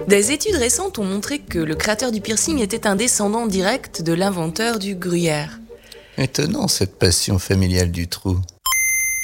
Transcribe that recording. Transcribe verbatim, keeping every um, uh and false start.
Des études récentes ont montré que le créateur du piercing était un descendant direct de l'inventeur du gruyère. Étonnant cette passion familiale du trou.